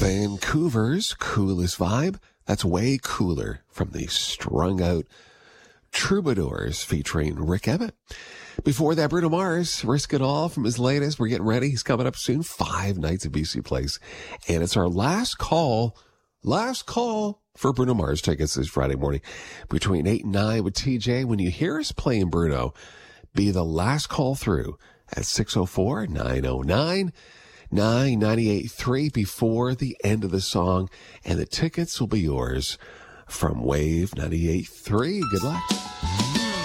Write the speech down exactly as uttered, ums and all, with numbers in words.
Vancouver's coolest vibe. That's Way Cooler from the Strung Out Troubadours featuring Rick Emmett. Before that, Bruno Mars, Risk It All from his latest. We're getting ready. He's coming up soon. Five nights at B C Place. And it's our last call, last call for Bruno Mars tickets this Friday morning between eight and nine with T J. When you hear us playing Bruno, be the last call through at six oh four, nine oh nine, nine nine eight three before the end of the song, and the tickets will be yours from Wave ninety-eight point three. Good luck.